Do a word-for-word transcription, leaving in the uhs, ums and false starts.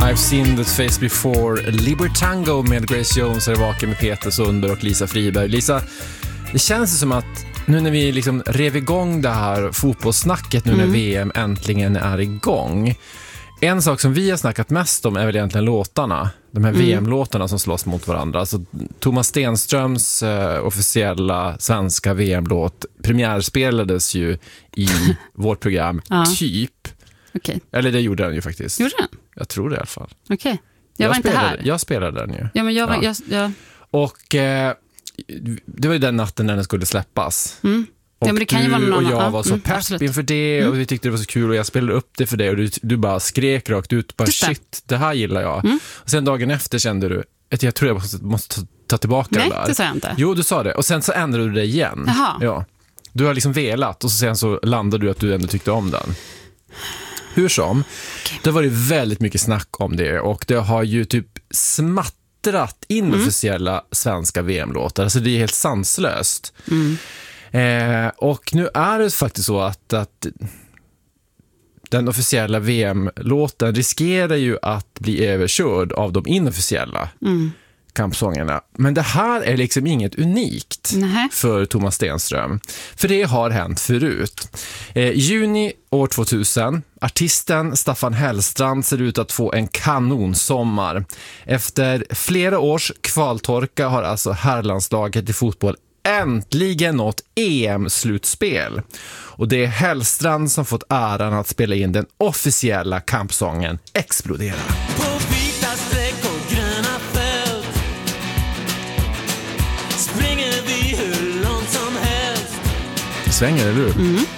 I've seen this face before. Libertango med Grace Jones är vaken med Peter Sundberg och Lisa Friberg. Lisa, det känns som att nu när vi liksom rev igång det här fotbollssnacket nu mm. när V M äntligen är igång. En sak som vi har snackat mest om är väl egentligen låtarna. De här mm. V M-låtarna som slåss mot varandra. Alltså, Thomas Stenströms uh, officiella svenska V M-låt premiärspelades ju i vårt program ja. typ. Okay. Eller det gjorde den ju faktiskt. Gjorde den? Jag tror det i alla fall. Okej. Okay. Jag, jag var spelade, inte här. Jag spelade den ju. Ja, men jag var... Ja. Jag, jag... Och eh, det var ju den natten när den skulle släppas. Mm. Och ja, men det kan ju vara någon och jag annan. var så mm, pepp absolut. inför det och vi tyckte det var så kul och jag spelade upp det för dig och du, du bara skrek rakt ut bara shit, det här gillar jag. Mm. Och sen dagen efter kände du att jag tror jag måste, måste ta tillbaka Nej, det där. det sa jag inte. Jo, du sa det. Och sen så ändrade du det igen. Jaha. Ja. Du har liksom velat och sen så landade du att du ändå tyckte om den. Hur som, okay. Det var det väldigt mycket snack om det och det har ju typ smattrat in mm. officiella svenska V M-låtar. Alltså det är helt sanslöst. Mm. Eh, och nu är det faktiskt så att, att den officiella V M-låten riskerar ju att bli överkörd av de inofficiella mm. kampsångerna. Men det här är liksom inget unikt Nähe. för Thomas Stenström. För det har hänt förut. Eh, juni år tvåtusen, artisten Staffan Hellstrand ser ut att få en kanonsommar. Efter flera års kvaltorka har alltså herrlandslaget i fotboll äntligen nått E M-slutspel. Och det är Hellstrand som fått äran att spela in den officiella kampsången Explodera. På vita streck och gröna fält springer vi hur långt som helst. Svänger, eller hur? Mm.